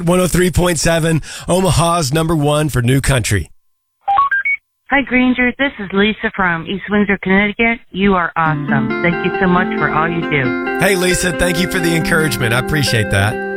103.7, Omaha's number one for new country. Hi, Granger. This is Lisa from East Windsor, Connecticut. You are awesome. Thank you so much for all you do. Hey, Lisa, thank you for the encouragement. I appreciate that.